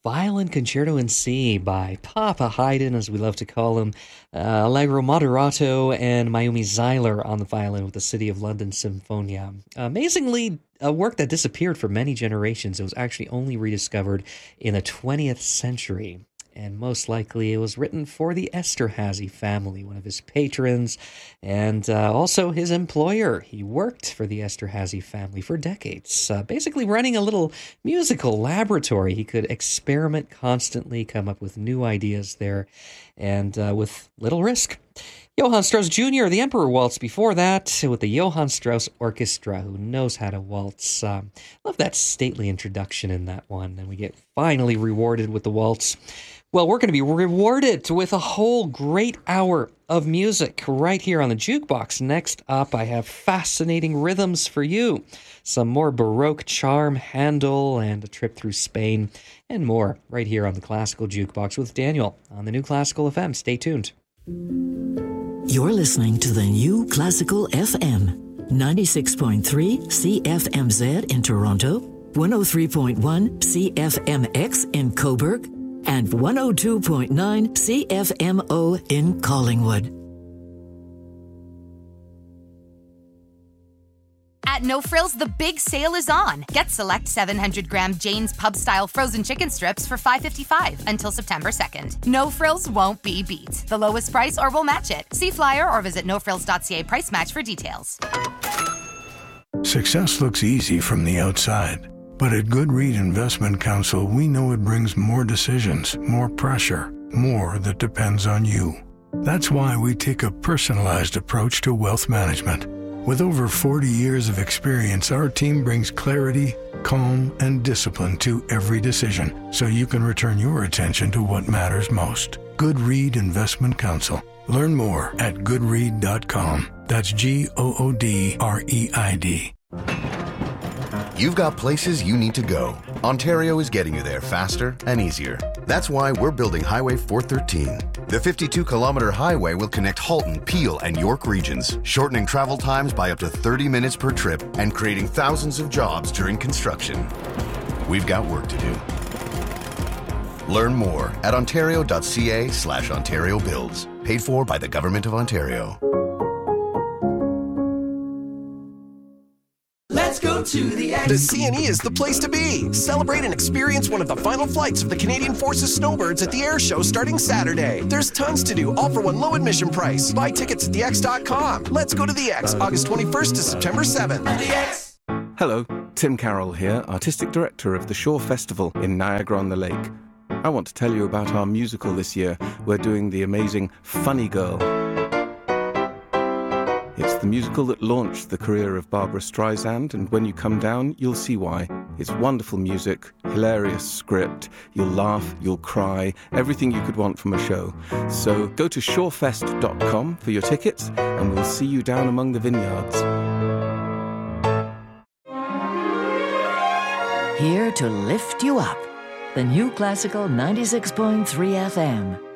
Violin Concerto in C by Papa Haydn, as we love to call him, Allegro Moderato, and Mayumi Zyler on the violin with the City of London Symphonia. Amazingly, a work that disappeared for many generations. It was actually only rediscovered in the 20th century. And most likely it was written for the Esterhazy family, one of his patrons, and also his employer. He worked for the Esterhazy family for decades, basically running a little musical laboratory. He could experiment constantly, come up with new ideas there, and with little risk. Johann Strauss Jr., the Emperor Waltz before that, with the Johann Strauss Orchestra, who knows how to waltz. Love that stately introduction in that one, and we get finally rewarded with the waltz. Well, we're going to be rewarded with a whole great hour of music right here on the Jukebox. Next up, I have fascinating rhythms for you. Some more Baroque charm, Handel, and a trip through Spain, and more right here on the Classical Jukebox with Daniel on the New Classical FM. Stay tuned. You're listening to the New Classical FM, 96.3 CFMZ in Toronto, 103.1 CFMX in Cobourg, and 102.9 CFMO in Collingwood. At No Frills, the big sale is on. Get select 700-gram Jane's Pub-style frozen chicken strips for $5.55 until September 2nd. No Frills won't be beat. The lowest price or we'll match it. See flyer or visit nofrills.ca price match for details. Success looks easy from the outside. But at Goodread Investment Counsel, we know it brings more decisions, more pressure, more that depends on you. That's why we take a personalized approach to wealth management. With over 40 years of experience, our team brings clarity, calm, and discipline to every decision, so you can return your attention to what matters most. Goodread Investment Counsel. Learn more at goodread.com. That's GOODREID. You've got places you need to go. Ontario is getting you there faster and easier. That's why we're building Highway 413. The 52-kilometer highway will connect Halton, Peel, and York regions, shortening travel times by up to 30 minutes per trip and creating thousands of jobs during construction. We've got work to do. Learn more at ontario.ca/Ontario Builds. Paid for by the Government of Ontario. Let's go to the X. The CNE is the place to be. Celebrate and experience one of the final flights of the Canadian Forces Snowbirds at the air show starting Saturday. There's tons to do, all for one low admission price. Buy tickets at thex.com. Let's go to the X, August 21st to September 7th. The X. Hello, Tim Carroll here, Artistic Director of the Shore Festival in Niagara-on-the-Lake. I want to tell you about our musical this year. We're doing the amazing Funny Girl. It's the musical that launched the career of Barbara Streisand, and when you come down, you'll see why. It's wonderful music, hilarious script, you'll laugh, you'll cry, everything you could want from a show. So go to shorefest.com for your tickets, and we'll see you down among the vineyards. Here to lift you up. The New Classical 96.3 FM.